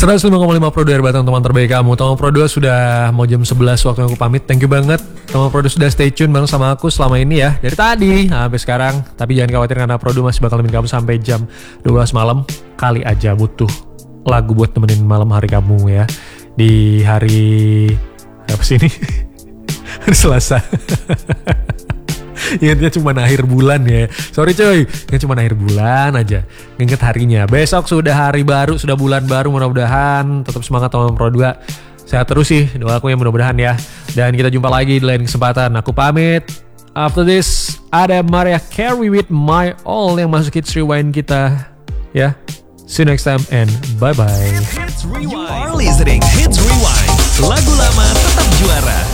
105,5 Pro 2 Batang, teman terbaik kamu. Teman Pro 2 sudah mau jam 11 waktu aku pamit. Thank you banget teman Pro 2 sudah stay tune bareng sama aku selama ini ya. Dari tadi sampai sekarang. Tapi jangan khawatir karena Pro 2 masih bakal nemenin kamu sampai jam 12 malam. Kali aja butuh lagu buat nemenin malam hari kamu ya. Di hari apa sih ini? Hari Selasa. Ingatnya cuma akhir bulan ya. Sorry coy, ingat cuma akhir bulan aja. Ingat harinya. Besok sudah hari baru, sudah bulan baru. Mudah-mudahan tetap semangat teman Pro 2. Sehat terus sih, doa aku yang mudah-mudahan ya. Dan kita jumpa lagi di lain kesempatan. Aku pamit. After this ada Mariah Carey with My All yang masuk Hits Rewind kita ya. See you next time and bye-bye. Hits Rewind. You are listening Hits Rewind. Lagu lama tetap juara.